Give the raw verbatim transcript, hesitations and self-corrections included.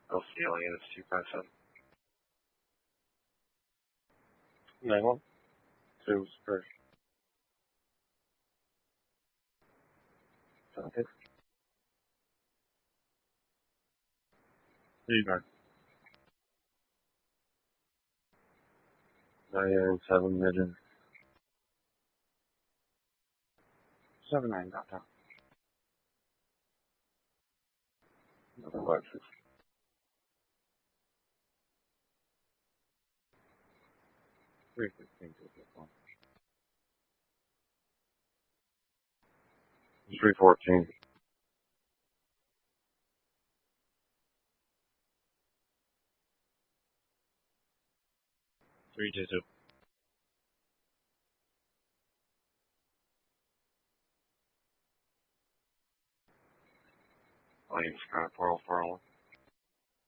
I'll see alien, it's two five seven. Nine one. Two first. Okay. Three guard. Nine seven midget. Seven nine downtown. Nothing but six. Three fifteen two fifty one. Three fourteen. Three two two. Alien Sky four oh four oh one.